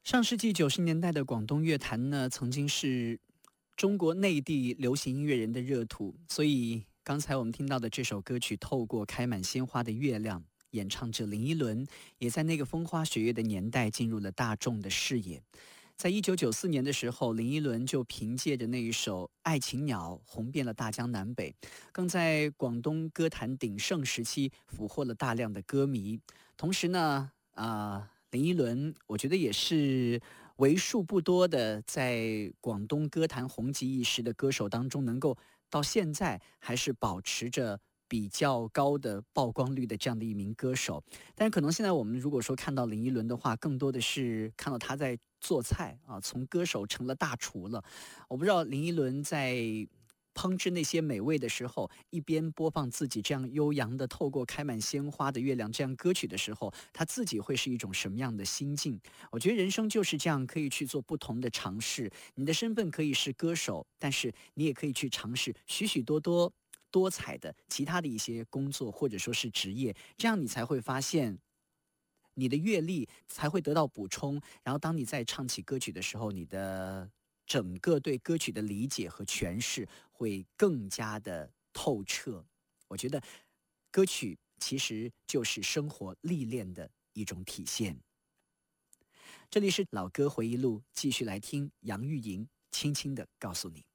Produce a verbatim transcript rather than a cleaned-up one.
上世纪九十年代的广东乐坛呢，曾经是中国内地流行音乐人的热土，所以刚才我们听到的这首歌曲《透过开满鲜花的月亮》，演唱者林依轮，也在那个风花雪月的年代进入了大众的视野。在一九九四年的时候，林依轮就凭借着那一首《爱情鸟》红遍了大江南北，更在广东歌坛鼎盛时期俘获了大量的歌迷。同时呢，啊、呃林依轮，我觉得也是为数不多的在广东歌坛红极一时的歌手当中，能够到现在还是保持着比较高的曝光率的这样的一名歌手。但是可能现在我们如果说看到林依轮的话，更多的是看到他在做菜啊，从歌手成了大厨了。我不知道林依轮在烹制那些美味的时候，一边播放自己这样悠扬的透过开满鲜花的月亮这样歌曲的时候，他自己会是一种什么样的心境？我觉得人生就是这样，可以去做不同的尝试。你的身份可以是歌手，但是你也可以去尝试许许多多多彩的其他的一些工作或者说是职业，这样你才会发现你的阅历才会得到补充，然后当你在唱起歌曲的时候，你的整个对歌曲的理解和诠释会更加的透彻。我觉得歌曲其实就是生活历练的一种体现。这里是老歌回忆录，继续来听杨钰莹轻轻地告诉你。